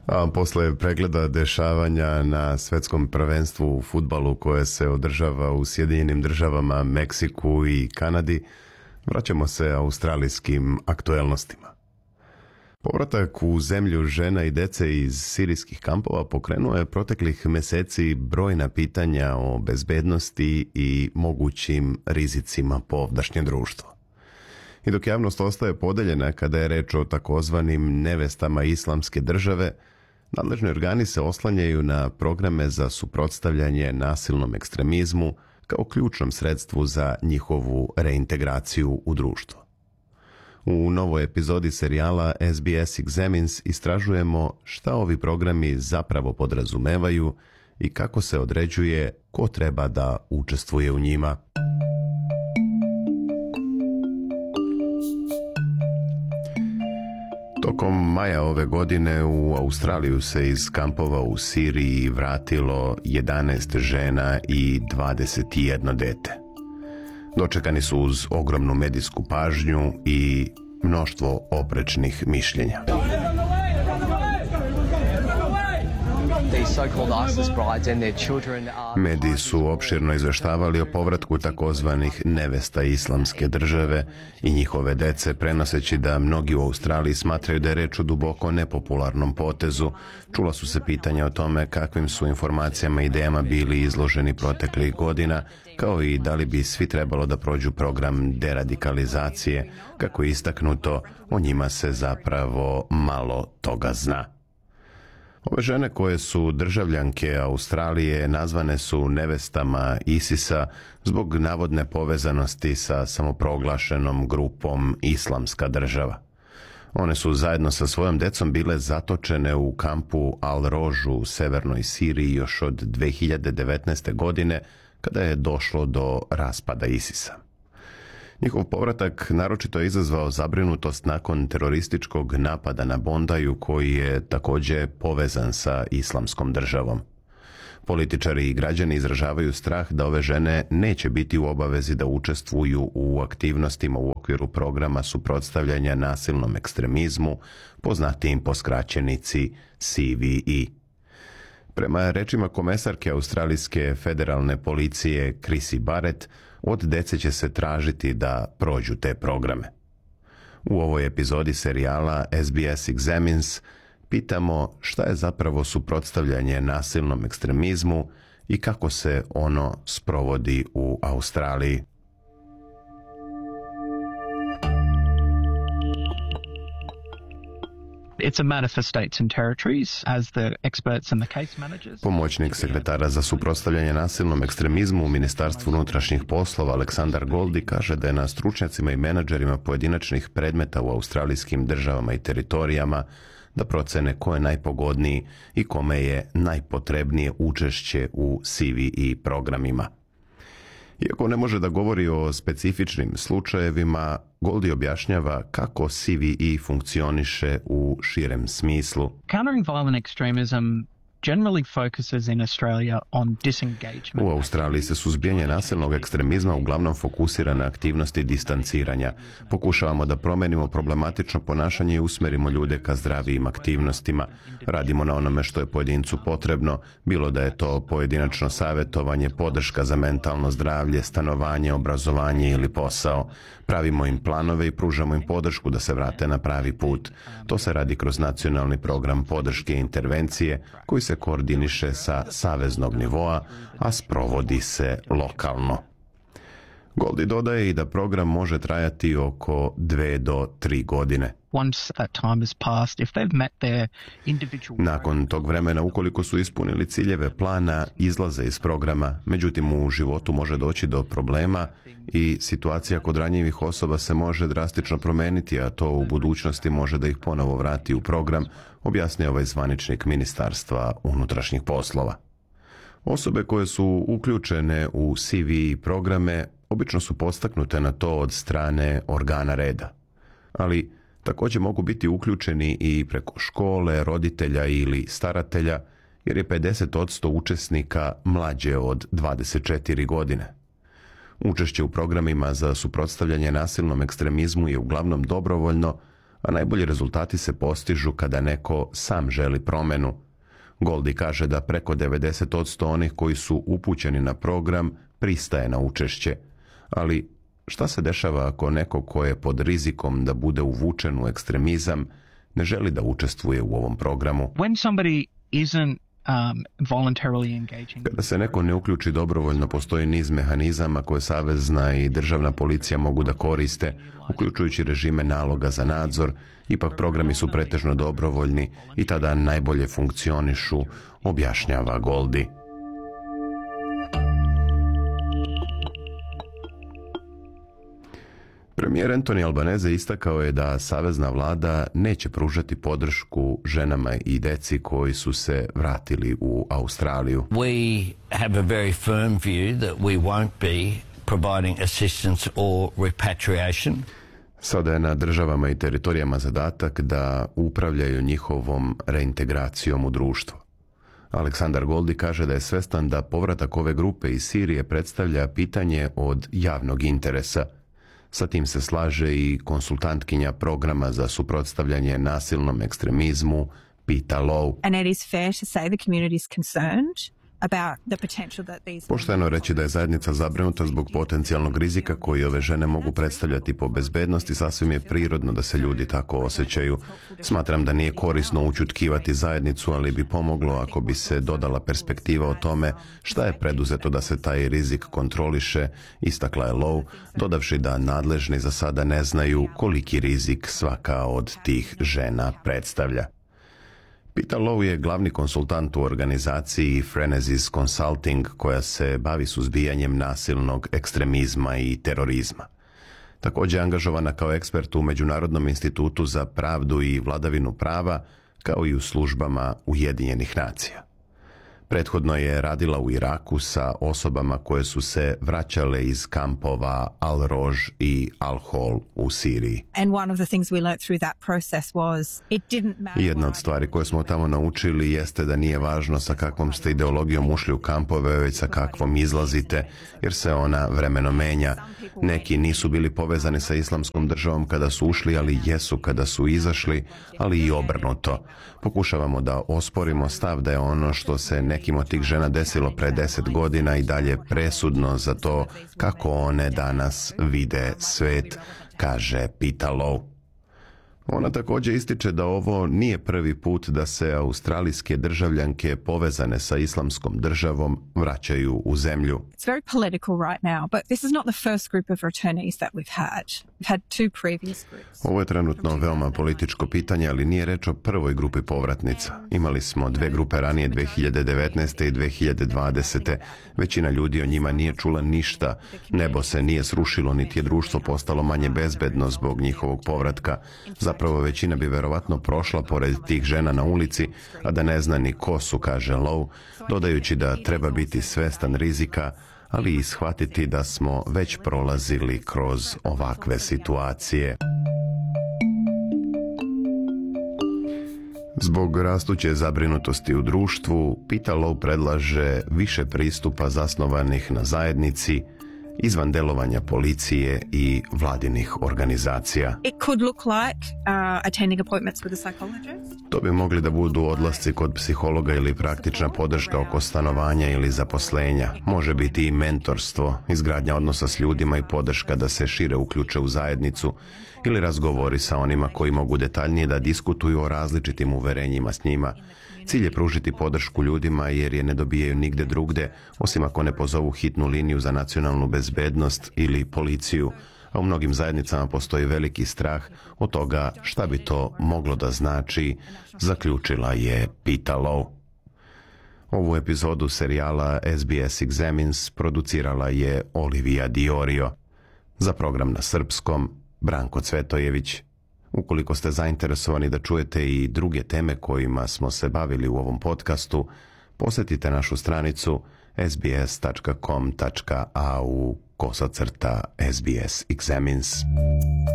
A posle pregleda dešavanja na svetskom prvenstvu u fudbalu koje se održava u Sjedinjenim Državama, Meksiku i Kanadi, vraćamo se australijskim aktuelnostima. Povratak u zemlju žena i dece iz sirijskih kampova pokrenuo je proteklih meseci brojna pitanja o bezbednosti i mogućim rizicima po ovdašnje društvo. I dok javnost ostaje podeljena kada je reč o takozvanim nevestama islamske države, nadležni organi se oslanjaju na programe za suprotstavljanje nasilnom ekstremizmu kao ključnom sredstvu za njihovu reintegraciju u društvo. U novoj epizodi serijala SBS Examines istražujemo šta ovi programi zapravo podrazumevaju i kako se određuje ko treba da učestvuje u njima. Tokom maja ove godine u Australiju se iz kampova u Siriji vratilo 11 žena i 21 dete. Dočekani su uz ogromnu medijsku pažnju i mnoštvo oprečnih mišljenja. Mediji su opširno izveštavali o povratku takozvanih nevesta islamske države i njihove dece, prenoseći da mnogi u Australiji smatraju da je reč o duboko nepopularnom potezu. Čula su se pitanja o tome kakvim su informacijama i idejama bili izloženi proteklih godina, kao i da li bi svi trebalo da prođu program deradikalizacije. Kako je istaknuto, o njima se zapravo malo toga zna. Ove žene koje su državljanke Australije nazvane su nevestama ISIS-a zbog navodne povezanosti sa samoproglašenom grupom Islamska država. One su zajedno sa svojom decom bile zatočene u kampu Al-Rož u severnoj Siriji još od 2019. godine kada je došlo do raspada ISIS-a. Njihov povratak naročito je izazvao zabrinutost nakon terorističkog napada na Bondaju koji je također povezan sa islamskom državom. Političari i građani izražavaju strah da ove žene neće biti u obavezi da učestvuju u aktivnostima u okviru programa suprotstavljanja nasilnom ekstremizmu, poznatijim po skraćenici CVE. Prema rečima komesarke Australijske federalne policije Chrissy Barrett, od dece će se tražiti da prođu te programe. U ovoj epizodi serijala SBS Examines pitamo šta je zapravo suprotstavljanje nasilnom ekstremizmu i kako se ono sprovodi u Australiji. It's a matter for states and territories as the experts and the case managers. Pomoćnik sekretara za suprotstavljanje nasilnom ekstremizmu u Ministarstvu unutrašnjih poslova Aleksandar Goldi kaže da je na stručnjacima i menadžerima pojedinačnih predmeta u australijskim državama i teritorijama da procene ko je najpogodniji i kome je najpotrebnije učešće u CVE programima. Iako ne može da govori o specifičnim slučajevima, Goldi objašnjava kako CVE funkcioniše u širem smislu. Countering violent extremism generally focuses in Australia on disengagement. U Australiji se suzbijanje nasilnog ekstremizma uglavnom fokusira na aktivnosti distanciranja. Pokušavamo da promenimo problematično ponašanje i usmerimo ljude ka zdravijim aktivnostima. Radimo na onome što je pojedincu potrebno, bilo da je to pojedinačno savjetovanje, podrška za mentalno zdravlje, stanovanje, obrazovanje ili posao. Pravimo im planove i pružamo im podršku da se vrate na pravi put. To se radi kroz nacionalni program podrške i intervencije koji se koordiniše sa saveznog nivoa, a sprovodi se lokalno. Goldi dodaje i da program može trajati oko 2 do 3 godine. Nakon tog vremena, ukoliko su ispunili ciljeve plana, izlaze iz programa, međutim u životu može doći do problema i situacija kod ranjivih osoba se može drastično promeniti, a to u budućnosti može da ih ponovo vrati u program, objasnio ovaj zvaničnik Ministarstva unutrašnjih poslova. Osobe koje su uključene u CVE programe obično su podstaknute na to od strane organa reda, ali također mogu biti uključeni i preko škole, roditelja ili staratelja, jer je 50% učesnika mlađe od 24 godine. Učešće u programima za suprotstavljanje nasilnom ekstremizmu je uglavnom dobrovoljno, a najbolji rezultati se postižu kada neko sam želi promenu. Goldie kaže da preko 90% onih koji su upućeni na program pristaje na učešće. Ali šta se dešava ako neko ko je pod rizikom da bude uvučen u ekstremizam ne želi da učestvuje u ovom programu? When somebody isn't voluntarily engaging. Kada se neko ne uključi dobrovoljno, postoji niz mehanizama koje savezna i državna policija mogu da koriste, uključujući režime naloga za nadzor. Ipak programi su pretežno dobrovoljni i tada najbolje funkcionišu, objašnjava Goldie. Premijer Anthony Albanese istakao je da savezna vlada neće pružati podršku ženama i deci koji su se vratili u Australiju. We have a very firm view that we won't be providing assistance or repatriation. Sada je na državama i teritorijama zadatak da upravljaju njihovom reintegracijom u društvo. Aleksandar Goldie kaže da je svestan da povratak ove grupe iz Sirije predstavlja pitanje od javnog interesa. Sa tim se slaže i konsultantkinja programa za suprotstavljanje nasilnom ekstremizmu Peta Lowe. And it is fair to say the community is concerned about the potential that these... Pošteno reći da je zajednica zabrinuta zbog potencijalnog rizika koji ove žene mogu predstavljati po bezbednost i sasvim je prirodno da se ljudi tako osjećaju. Smatram da nije korisno ućutkivati zajednicu, ali bi pomoglo ako bi se dodala perspektiva o tome šta je preduzeto da se taj rizik kontroliše, istakla je Lowe, dodavši da nadležni za sada ne znaju koliki rizik svaka od tih žena predstavlja. Peta Lowe je glavni konsultant u organizaciji Frenesis Consulting koja se bavi suzbijanjem nasilnog ekstremizma i terorizma. Također je angažovana kao ekspert u Međunarodnom institutu za pravdu i vladavinu prava, kao i u službama Ujedinjenih nacija. Prethodno je radila u Iraku sa osobama koje su se vraćale iz kampova Al-Roj i Al-Hol u Siriji. Jedna od stvari koje smo tamo naučili jeste da nije važno sa kakvom ste ideologijom ušli u kampove, već sa kakvom izlazite, jer se ona vremenom menja. Neki nisu bili povezani sa islamskom državom kada su ušli, ali jesu kada su izašli, ali i obrnuto. Pokušavamo da osporimo stav da je ono što se nekim od tih žena desilo pre 10 godina i dalje presudno za to kako one danas vide svet, kaže Peta Lowe. Ona također ističe da ovo nije prvi put da se australijske državljanke povezane sa islamskom državom vraćaju u zemlju. It's very political right now, but this is not the first group of returnees that we've had. We've had two previous groups. Ovo je trenutno veoma političko pitanje, ali nije reč o prvoj grupi povratnica. Imali smo dve grupe ranije 2019. i 2020. Većina ljudi o njima nije čula ništa. Nebo se nije srušilo, niti je društvo postalo manje bezbedno zbog njihovog povratka. Zapravo većina bi verovatno prošla pored tih žena na ulici, a da ne zna ni ko su, kaže Lowe, dodajući da treba biti svestan rizika, ali i shvatiti da smo već prolazili kroz ovakve situacije. Zbog rastuće zabrinutosti u društvu, Peta Lowe predlaže više pristupa zasnovanih na zajednici, izvan delovanja policije i vladinih organizacija. It could look like attending appointments with a psychologist. To bi mogli da budu odlasci kod psihologa ili praktična podrška oko stanovanja ili zaposlenja. Može biti i mentorstvo, izgradnja odnosa s ljudima i podrška da se šire uključe u zajednicu ili razgovori sa onima koji mogu detaljnije da diskutuju o različitim uverenjima s njima. Cilj je pružiti podršku ljudima jer je ne dobijaju nigde drugde, osim ako ne pozovu hitnu liniju za nacionalnu bezbednost ili policiju, a u mnogim zajednicama postoji veliki strah od toga šta bi to moglo da znači, zaključila je Peta Lowe. Ovu epizodu serijala SBS Examines producirala je Olivia Diorio. Za program na srpskom, Branko Cvetojević. Ukoliko ste zainteresovani da čujete i druge teme kojima smo se bavili u ovom podcastu, posjetite našu stranicu sbs.com.au/SBS Examines.